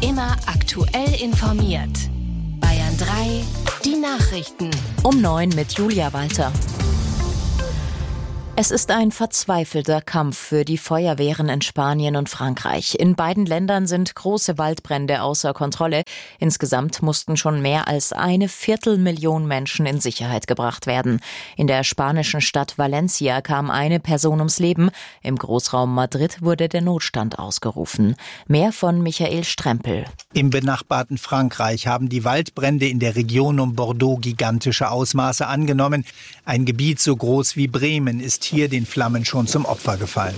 Immer aktuell informiert. Bayern 3, die Nachrichten. Um 9 mit Julia Walter. Es ist ein verzweifelter Kampf für die Feuerwehren in Spanien und Frankreich. In beiden Ländern sind große Waldbrände außer Kontrolle. Insgesamt mussten schon mehr als 250.000 Menschen in Sicherheit gebracht werden. In der spanischen Stadt Valencia kam eine Person ums Leben. Im Großraum Madrid wurde der Notstand ausgerufen. Mehr von Michael Strempel. Im benachbarten Frankreich haben die Waldbrände in der Region um Bordeaux gigantische Ausmaße angenommen. Ein Gebiet so groß wie Bremen ist hier den Flammen schon zum Opfer gefallen.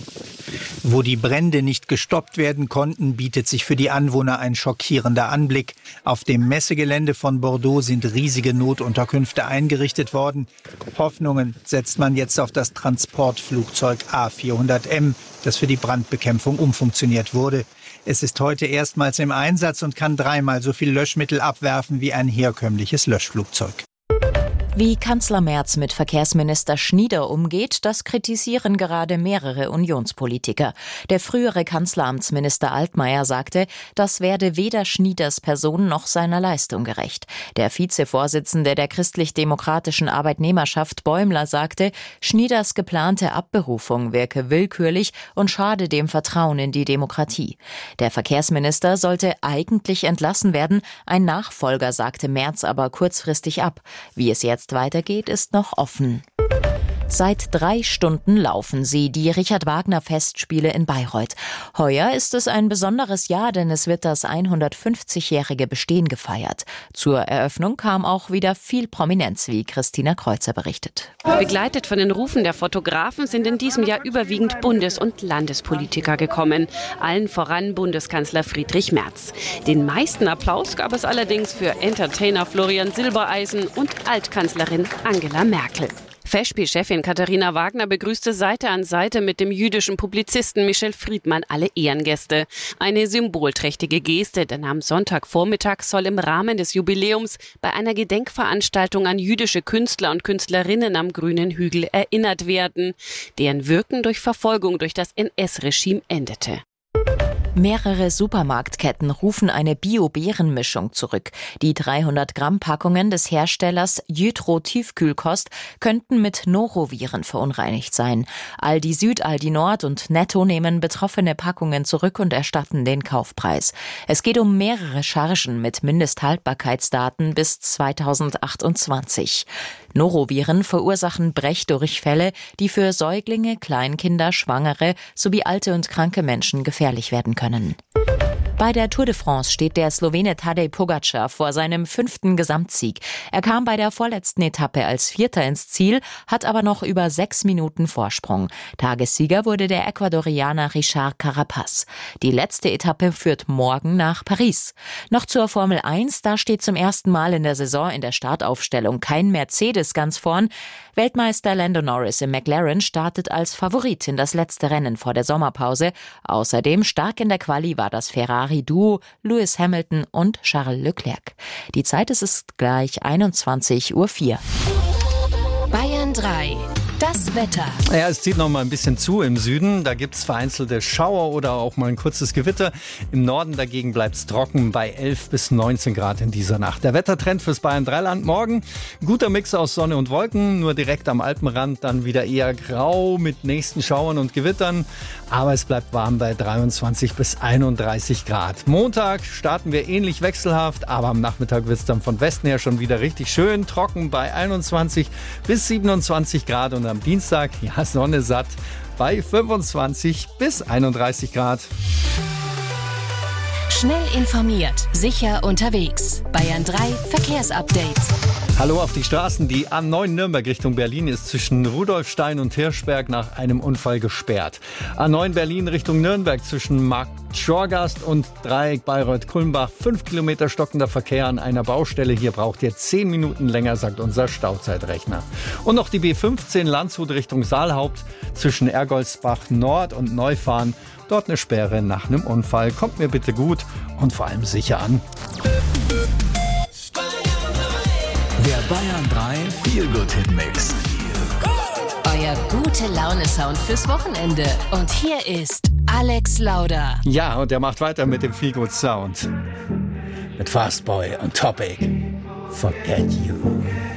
Wo die Brände nicht gestoppt werden konnten, bietet sich für die Anwohner ein schockierender Anblick. Auf dem Messegelände von Bordeaux sind riesige Notunterkünfte eingerichtet worden. Hoffnungen setzt man jetzt auf das Transportflugzeug A400M, das für die Brandbekämpfung umfunktioniert wurde. Es ist heute erstmals im Einsatz und kann 3-mal so viel Löschmittel abwerfen wie ein herkömmliches Löschflugzeug. Wie Kanzler Merz mit Verkehrsminister Schnieder umgeht, das kritisieren gerade mehrere Unionspolitiker. Der frühere Kanzleramtsminister Altmaier sagte, das werde weder Schnieders Person noch seiner Leistung gerecht. Der Vizevorsitzende der christlich-demokratischen Arbeitnehmerschaft Bäumler sagte, Schnieders geplante Abberufung wirke willkürlich und schade dem Vertrauen in die Demokratie. Der Verkehrsminister sollte eigentlich entlassen werden, ein Nachfolger sagte Merz aber kurzfristig ab. Wie es jetzt weitergeht, ist noch offen. Seit 3 Stunden laufen sie, die Richard-Wagner-Festspiele in Bayreuth. Heuer ist es ein besonderes Jahr, denn es wird das 150-jährige Bestehen gefeiert. Zur Eröffnung kam auch wieder viel Prominenz, wie Christina Kreuzer berichtet. Begleitet von den Rufen der Fotografen sind in diesem Jahr überwiegend Bundes- und Landespolitiker gekommen. Allen voran Bundeskanzler Friedrich Merz. Den meisten Applaus gab es allerdings für Entertainer Florian Silbereisen und Altkanzlerin Angela Merkel. Festspielchefin Katharina Wagner begrüßte Seite an Seite mit dem jüdischen Publizisten Michel Friedmann alle Ehrengäste. Eine symbolträchtige Geste, denn am Sonntagvormittag soll im Rahmen des Jubiläums bei einer Gedenkveranstaltung an jüdische Künstler und Künstlerinnen am Grünen Hügel erinnert werden, deren Wirken durch Verfolgung durch das NS-Regime endete. Mehrere Supermarktketten rufen eine Bio-Beerenmischung zurück. Die 300-Gramm-Packungen des Herstellers Jytro Tiefkühlkost könnten mit Noroviren verunreinigt sein. Aldi Süd, Aldi Nord und Netto nehmen betroffene Packungen zurück und erstatten den Kaufpreis. Es geht um mehrere Chargen mit Mindesthaltbarkeitsdaten bis 2028. Noroviren verursachen Brechdurchfälle, die für Säuglinge, Kleinkinder, Schwangere sowie alte und kranke Menschen gefährlich werden können. Bei der Tour de France steht der Slowene Tadej Pogačar vor seinem 5. Gesamtsieg. Er kam bei der vorletzten Etappe als Vierter ins Ziel, hat aber noch über 6 Minuten Vorsprung. Tagessieger wurde der Ecuadorianer Richard Carapaz. Die letzte Etappe führt morgen nach Paris. Noch zur Formel 1, da steht zum ersten Mal in der Saison in der Startaufstellung kein Mercedes ganz vorn. Weltmeister Lando Norris im McLaren startet als Favorit in das letzte Rennen vor der Sommerpause. Außerdem stark in der Quali war das Ferrari-Duo Lewis Hamilton und Charles Leclerc. Die Zeit ist gleich 21:04 Uhr. Bayern 3. Das Wetter. Ja, es zieht noch mal ein bisschen zu im Süden. Da gibt es vereinzelte Schauer oder auch mal ein kurzes Gewitter. Im Norden dagegen bleibt es trocken bei 11 bis 19 Grad in dieser Nacht. Der Wettertrend fürs Bayern-3-Land morgen. Guter Mix aus Sonne und Wolken. Nur direkt am Alpenrand dann wieder eher grau mit nächsten Schauern und Gewittern. Aber es bleibt warm bei 23 bis 31 Grad. Montag starten wir ähnlich wechselhaft. Aber am Nachmittag wird es dann von Westen her schon wieder richtig schön. Trocken bei 21 bis 27 Grad. Und am Dienstag, ja, Sonne satt bei 25 bis 31 Grad. Schnell informiert, sicher unterwegs. Bayern 3 Verkehrsupdate. Hallo auf die Straßen. Die A9 Nürnberg Richtung Berlin ist zwischen Rudolfstein und Hirschberg nach einem Unfall gesperrt. A9 Berlin Richtung Nürnberg zwischen Markt Schorgast und Dreieck Bayreuth-Kulmbach. 5 Kilometer stockender Verkehr an einer Baustelle. Hier braucht ihr 10 Minuten länger, sagt unser Stauzeitrechner. Und noch die B15 Landshut Richtung Saalhaupt zwischen Ergoldsbach Nord und Neufahren. Dort eine Sperre nach einem Unfall. Kommt mir bitte gut und vor allem sicher an. Der Bayern 3 Feel-Good-Hit-Mix. Euer gute Laune-Sound fürs Wochenende. Und hier ist Alex Lauder. Ja, und der macht weiter mit dem Feel Good Sound. Mit Fastboy und Topic. Forget You.